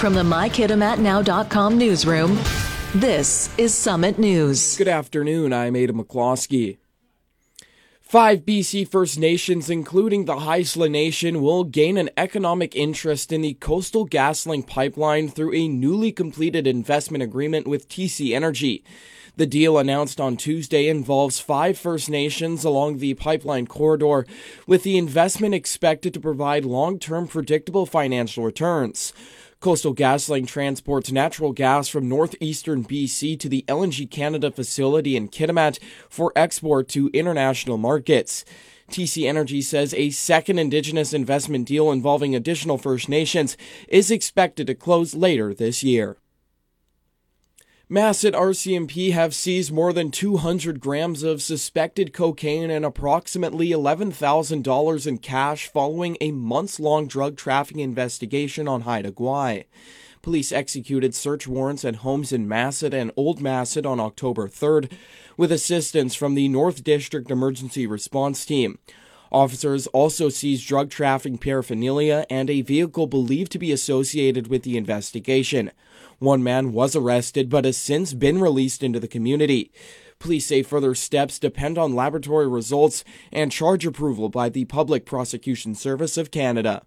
From the MyKitimatNow.com newsroom, this is Summit News. Good afternoon, I'm Ada McCloskey. 5 BC First Nations, including the Haisla Nation, will gain an economic interest in the Coastal GasLink pipeline through a newly completed investment agreement with TC Energy. The deal announced on Tuesday involves 5 First Nations along the pipeline corridor, with the investment expected to provide long-term predictable financial returns. Coastal GasLink transports natural gas from northeastern BC to the LNG Canada facility in Kitimat for export to international markets. TC Energy says a second Indigenous investment deal involving additional First Nations is expected to close later this year. Masset RCMP have seized more than 200 grams of suspected cocaine and approximately $11,000 in cash following a months-long drug trafficking investigation on Haida Gwaii. Police executed search warrants at homes in Masset and Old Masset on October 3rd, with assistance from the North District Emergency Response Team. Officers also seized drug trafficking paraphernalia and a vehicle believed to be associated with the investigation. One man was arrested but has since been released into the community. Police say further steps depend on laboratory results and charge approval by the Public Prosecution Service of Canada.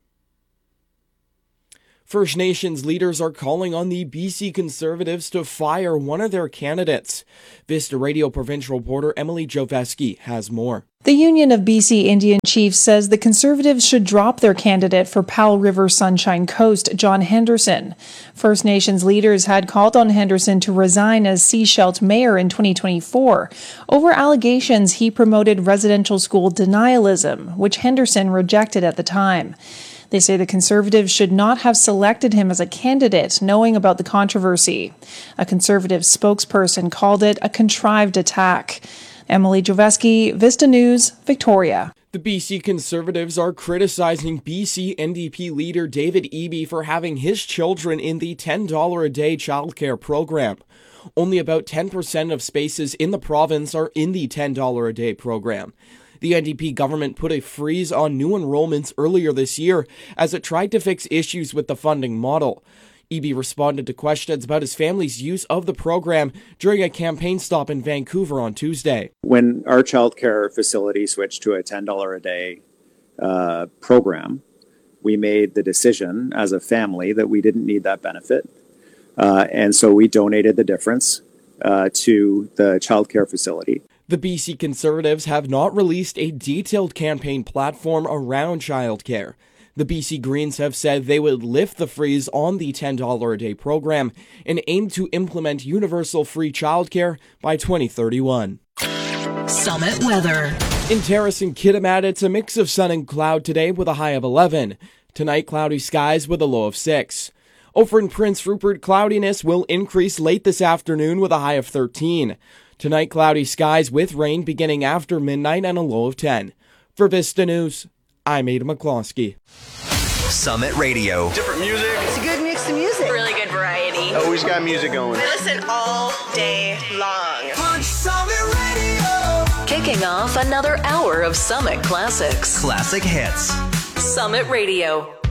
First Nations leaders are calling on the BC Conservatives to fire one of their candidates. Vista Radio provincial reporter Emily Joveski has more. The Union of BC Indian Chiefs says the Conservatives should drop their candidate for Powell River Sunshine Coast, John Henderson. First Nations leaders had called on Henderson to resign as Sechelt mayor in 2024 over allegations he promoted residential school denialism, which Henderson rejected at the time. They say the Conservatives should not have selected him as a candidate, knowing about the controversy. A Conservative spokesperson called it a contrived attack. Emily Joveski, Vista News, Victoria. The BC Conservatives are criticizing BC NDP leader David Eby for having his children in the $10 a day childcare program. Only about 10% of spaces in the province are in the $10 a day program. The NDP government put a freeze on new enrollments earlier this year as it tried to fix issues with the funding model. Eby responded to questions about his family's use of the program during a campaign stop in Vancouver on Tuesday. When our childcare facility switched to a $10 a day program, we made the decision as a family that we didn't need that benefit. And so we donated the difference to the childcare facility. The BC Conservatives have not released a detailed campaign platform around childcare. The BC Greens have said they would lift the freeze on the $10 a day program and aim to implement universal free childcare by 2031. Summit weather. In Terrace and Kitimat, it's a mix of sun and cloud today with a high of 11. Tonight, cloudy skies with a low of 6. Over in Prince Rupert, cloudiness will increase late this afternoon with a high of 13. Tonight, cloudy skies with rain beginning after midnight and a low of 10. For Vista News, I'm Ada McCloskey. Summit Radio. Different music. It's a good mix of music. Really good variety. Always got music going. I listen all day long. Summit Radio. Kicking off another hour of Summit Classics. Classic hits. Summit Radio.